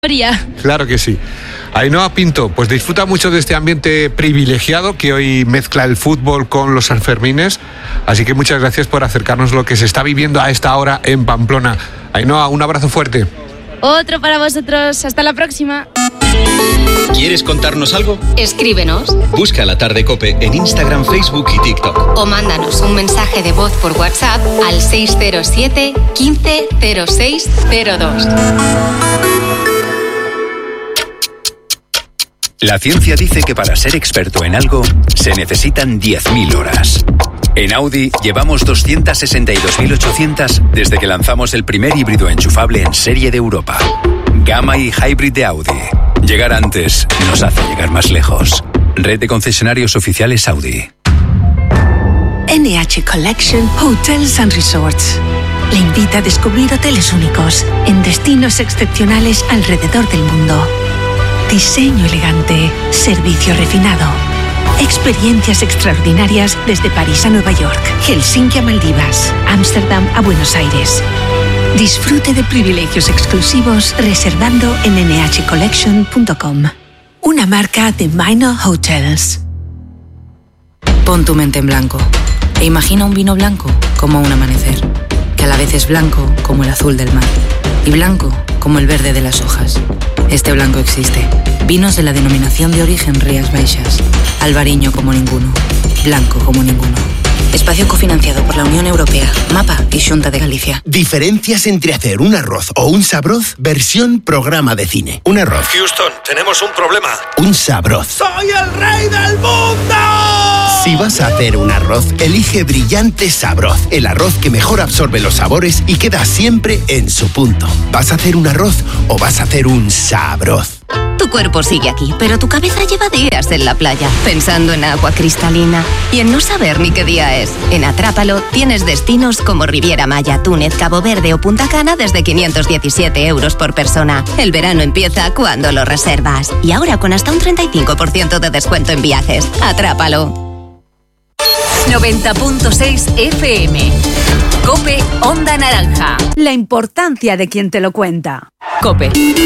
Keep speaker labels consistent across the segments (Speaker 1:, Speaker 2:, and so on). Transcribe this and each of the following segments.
Speaker 1: Claro que sí. Ainhoa Pinto, pues disfruta mucho de este ambiente privilegiado que hoy mezcla el fútbol con los Sanfermines, así que muchas gracias por acercarnos lo que se está viviendo a esta hora en Pamplona. Ainhoa, un abrazo fuerte.
Speaker 2: Otro para vosotros, hasta la próxima.
Speaker 3: ¿Quieres contarnos algo?
Speaker 2: Escríbenos.
Speaker 3: Busca La Tarde COPE en Instagram, Facebook y TikTok.
Speaker 2: O mándanos un mensaje de voz por WhatsApp al 607 15 06 02.
Speaker 4: La ciencia dice que para ser experto en algo se necesitan 10.000 horas. En Audi llevamos 262.800 desde que lanzamos el primer híbrido enchufable en serie de Europa. Gamma y Hybrid de Audi. Llegar antes nos hace llegar más lejos. Red de concesionarios oficiales Audi.
Speaker 5: NH Collection Hotels and Resorts le invita a descubrir hoteles únicos en destinos excepcionales alrededor del mundo. Diseño elegante, servicio refinado, experiencias extraordinarias desde París a Nueva York, Helsinki a Maldivas, Ámsterdam a Buenos Aires. Disfrute de privilegios exclusivos reservando en nhcollection.com. Una marca de Minor Hotels.
Speaker 6: Pon tu mente en blanco e imagina un vino blanco como un amanecer, que a la vez es blanco como el azul del mar y blanco como el verde de las hojas. Este blanco existe. Vinos de la denominación de origen Rías Baixas. Albariño como ninguno. Blanco como ninguno. Espacio cofinanciado por la Unión Europea, MAPA y Xunta de Galicia.
Speaker 7: Diferencias entre hacer un arroz o un sabroz, versión programa de cine. Un arroz.
Speaker 8: Houston, tenemos un problema.
Speaker 7: Un sabroz.
Speaker 8: ¡Soy el rey del mundo!
Speaker 7: Si vas a hacer un arroz, elige Brillante Sabroz. El arroz que mejor absorbe los sabores y queda siempre en su punto. ¿Vas a hacer un arroz o vas a hacer un sabroz?
Speaker 9: Tu cuerpo sigue aquí, pero tu cabeza lleva días en la playa, pensando en agua cristalina y en no saber ni qué día es. En Atrápalo tienes destinos como Riviera Maya, Túnez, Cabo Verde o Punta Cana desde 517 euros por persona. El verano empieza cuando lo reservas. Y ahora con hasta un 35% de descuento en viajes. Atrápalo.
Speaker 10: 90.6 FM. COPE Onda Naranja. La importancia de quien te lo cuenta. COPE.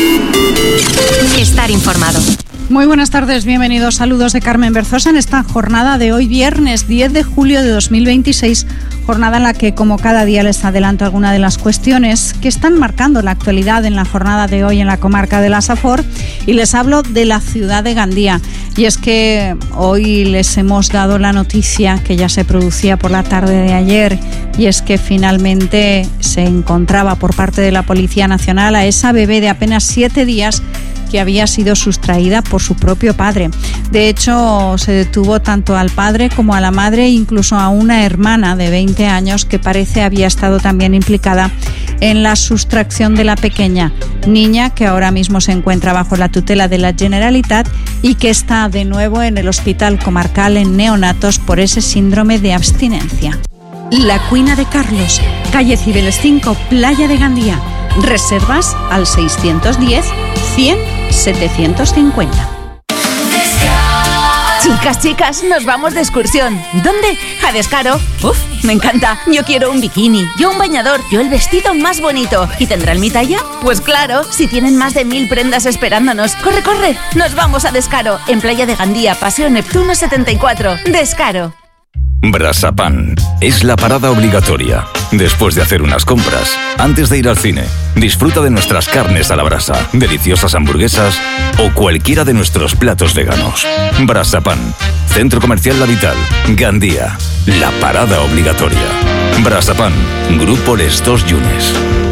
Speaker 9: Estar informado.
Speaker 11: Muy buenas tardes, bienvenidos. Saludos de Carmen Berzosa en esta jornada de hoy, viernes 10 de julio de 2026. Jornada en la que, como cada día, les adelanto algunas de las cuestiones que están marcando la actualidad en la jornada de hoy en la comarca de la Safor. Y les hablo de la ciudad de Gandía. Y es que hoy les hemos dado la noticia que ya se producía por la tarde de ayer. Y es que finalmente se encontraba por parte de la Policía Nacional a esa bebé de apenas 7 días que había sido sustraída por su propio padre. De hecho, se detuvo tanto al padre como a la madre e incluso a una hermana de 20 años que parece había estado también implicada en la sustracción de la pequeña niña, que ahora mismo se encuentra bajo la tutela de la Generalitat y que está de nuevo en el Hospital Comarcal en neonatos por ese síndrome de abstinencia. La Cuina de Carlos, calle Cibeles 5, Playa de Gandía. Reservas al 610 100 750.
Speaker 10: Chicas, nos vamos de excursión. ¿Dónde? A Descaro. Uf, me encanta. Yo quiero un bikini, yo un bañador, yo el vestido más bonito. ¿Y tendrán mi talla? Pues claro, si tienen más de 1000 prendas esperándonos. ¡Corre! Nos vamos a Descaro, en Playa de Gandía, Paseo Neptuno 74. Descaro.
Speaker 4: Brasapan es la parada obligatoria. Después de hacer unas compras, antes de ir al cine, disfruta de nuestras carnes a la brasa, deliciosas hamburguesas o cualquiera de nuestros platos veganos. Brasapan, Centro Comercial La Vital, Gandía, la parada obligatoria. Brasapan, Grupo Les Dos Yunes.